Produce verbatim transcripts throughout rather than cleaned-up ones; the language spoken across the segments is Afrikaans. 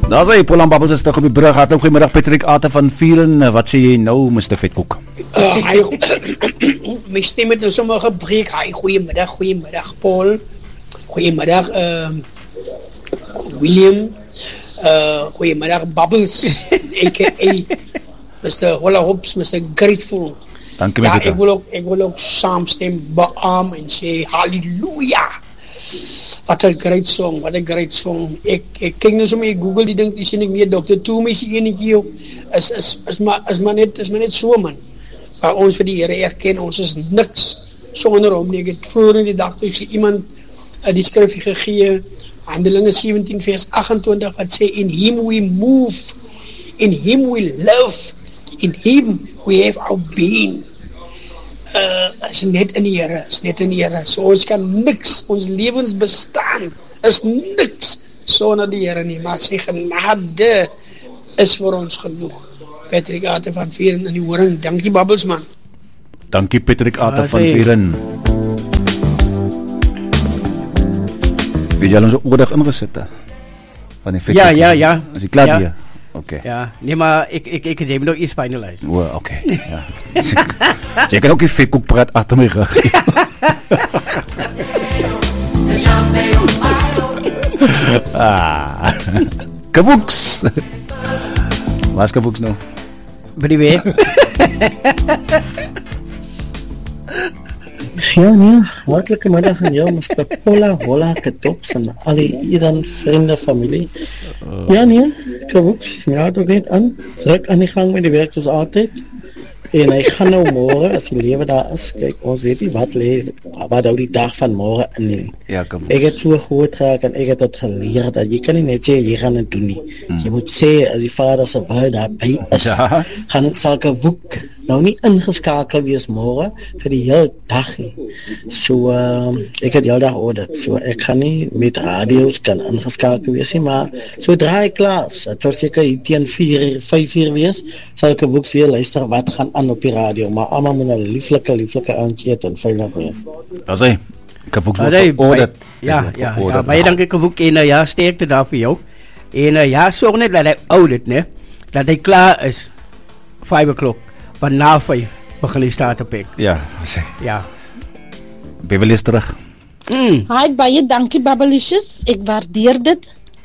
Daar is hy, Paul en Bubbles is terug op die brug. Hartelijk goeiemiddag, Patrick Ate van Vieren. Wat sê jy nou, mister Vetkoek? Uh, hy, my stem het nou sommer gebreek. Hy, goeiemiddag, goeiemiddag, Paul. Goeiemiddag, uh, William. Uh, goeiemiddag, Bubbles. A K A mister Holla Hops, mister Grateful. Dankie, ja, my ek wil ook, ek wil ook saamstem, beam en sê, halleluja. Wat een great song, wat een great song. Ek, ek kyk nou so mee, ek google die ding, die sien ek meer, dokter Toomey is die enetjie ook, is, is, is, maar, is, maar net, is maar net so, man. Waar ons vir die Here erken, ons is niks sonder hom nie. Ek het voor in die dag, toe is iemand uh, die skrifie gegee, Handelinge sewentien vers agt-en-twintig, wat sê, in him we move, in him we live, in him we have our being. Uh, is net in die Here, is net in die Here. So ons kan niks, ons lewens bestaan, is niks sonder die Here nie, maar sy genade is vir ons genoeg. Patrick Ate van Vieren in die horing. Dankie, Bubbles, man. Dankie, Patrick Ate van Vieren. Weet jy al ons oordag ingesit, hè? Van die ja, ja, ja. Is die klaar ja. weer? Oké. Okay. Ja, nee, maar ik, ik, ik heb nog iets finaliseerd. Oh, oké. Okay. Ja. Jy kan ook die Vetkoek praat achter my rug. ah. Kawoeks. Waar is Kawoeks nou? By die weer. Ja, nee, hartelijke middag aan jou, mister Pola Holla Ketops en al die Iran vrienden familie. Ja, nee, Kawoeks, ja, dat weet aan. Druk aan die gang met die werk soos altijd. En hy gaan nou morgen, as die lewe daar is, kijk, ons weet nie wat lees, wat hou die dag van morgen in nie. Ja, Kawoeks. Ek het so groot geraak en ek het het geleerd, dat jy kan nie net sê, jy gaan het doen nie. Hmm. Jy moet sê, as die vader se wil daarby is, ja. gaan sal Kawoek nou nie ingeskakel wees morgen, vir die hele dag nie. So, uh, ek het heel dag audit, so ek gaan nie met radio's kan ingeskakel wees nie, maar sodra ek klaar is, het sal seker teen vier, vijf uur wees, sal ek Kawoek weer luister wat gaan aan op die radio, maar allemaal moet een lieflike, lieflike aantje het en veilig wees. Dat is hy, Kawoek wordt geaudit. Ja, ja, ja, baie dankie Kawoek, en uh, ja, sterkte daar vir jou, en uh, ja, sorg net dat hy audit, ne, dat hy klaar is, vijf o'clock, van na vijf begin die staat op ek. Ja, sê. Ja. Beverly is terug. Mm. Hi, baie dankie Babbelicious, ek waardeer dit.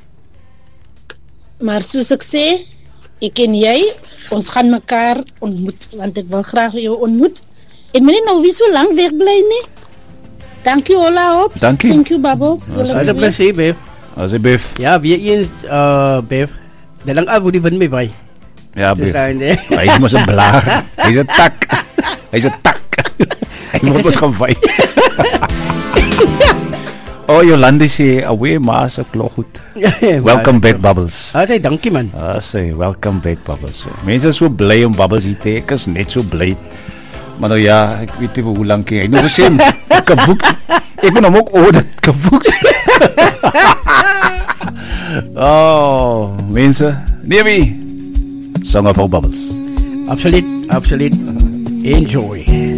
Maar soos ek sê, ek en jy, ons gaan mekaar ontmoet, want ek wil graag jou ontmoet. En moet nie nou wie so lang wegbly nie. Dankie Holla Hops. Dankie. Thank you Bubbles. As jy plezier, Bev. As jy Bev. Ja, wie eens, uh, Bev. Dat lang af hoe die wind mee by. Ja, Bev. Hy is maar so blaar. Hy is een tak. Hy is een tak. Hy moet ons gaan vij. Oh, Jolande sê, away maas, ek klog goed. Welcome back, Bubbles. Ah, sê, dankie man. Ah, sê, welcome back, Bubbles. Mense is so blij om Bubbles hier te, ek is net so blij. Maar nou ja, ek weet nie hoe lang hy nog gesê, Kawoek, ek moet hom ook audit, Kawoek. Oh, mense, Nevi, Song of All Bubbles. Absoluut, absoluut. Enjoy.